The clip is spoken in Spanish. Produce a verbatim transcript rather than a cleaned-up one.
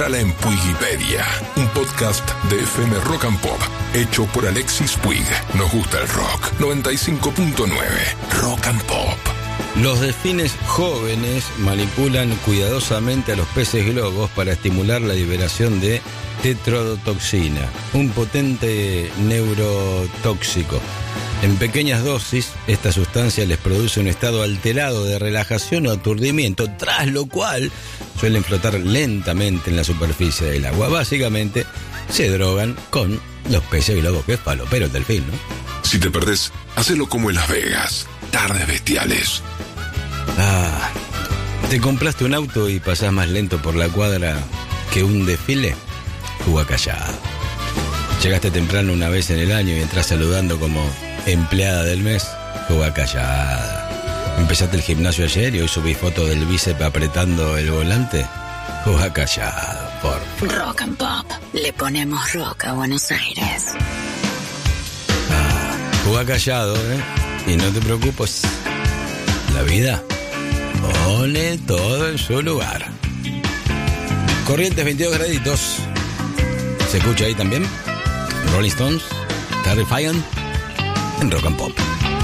La en Puigipedia, un podcast de F M Rock and Pop, hecho por Alexis Puig. Nos gusta el rock. noventa y cinco punto nueve Rock and Pop. Los delfines jóvenes manipulan cuidadosamente a los peces globos para estimular la liberación de tetrodotoxina, un potente neurotóxico. En pequeñas dosis, esta sustancia les produce un estado alterado de relajación o aturdimiento, tras lo cual suelen flotar lentamente en la superficie del agua. Básicamente, se drogan con los peces globos, que es falopero el delfín, ¿no? Si te perdés, hacelo como en Las Vegas. Tardes bestiales. Ah, ¿te compraste un auto y pasás más lento por la cuadra que un desfile? Juga callado. Llegaste temprano una vez en el año y entras saludando como empleada del mes. Juga callada. Empezaste el gimnasio ayer y hoy subí foto del bíceps apretando el volante. Juga callado, por Rock and Pop. Le ponemos rock a Buenos Aires. Ah, juga callado, ¿eh? Y no te preocupes. La vida pone todo en su lugar. Corrientes veintidós graditos. ¿Se escucha ahí también? Rolling Stones, Terrifying, en Rock and Pop.